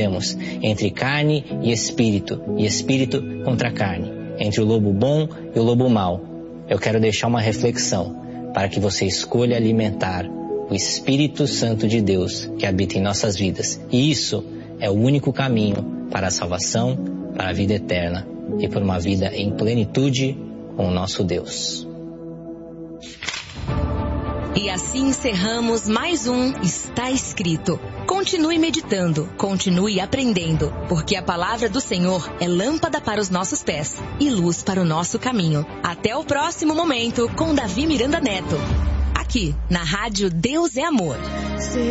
dizemos, entre carne e espírito contra carne, entre o lobo bom e o lobo mau. Eu quero deixar uma reflexão para que você escolha alimentar o Espírito Santo de Deus que habita em nossas vidas. E isso é o único caminho para a salvação, para a vida eterna e por uma vida em plenitude com o nosso Deus. E assim encerramos mais um Está Escrito. Continue meditando, continue aprendendo, porque a palavra do Senhor é lâmpada para os nossos pés e luz para o nosso caminho. Até o próximo momento com Davi Miranda Neto. Aqui, na rádio Deus é Amor.